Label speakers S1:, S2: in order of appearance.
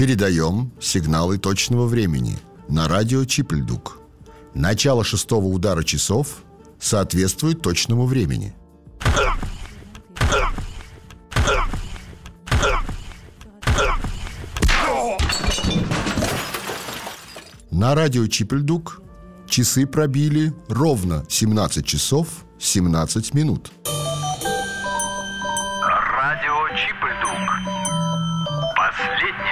S1: Передаем сигналы точного времени на радио Чипельдук. Начало 6-го удара часов соответствует точному времени. На радио Чипельдук часы пробили ровно 17 часов 17 минут.